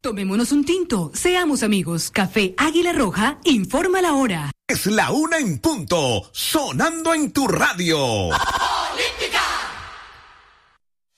Tomémonos un tinto, seamos amigos. Café Águila Roja, informa la hora. Es la 1 en punto, sonando en tu radio.